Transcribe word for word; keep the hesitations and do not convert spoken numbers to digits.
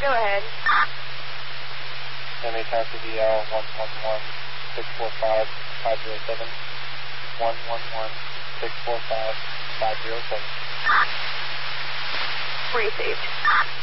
Go ahead. M A Taxi V L one one one six four five five zero seven. one one one six four five five zero seven. Received.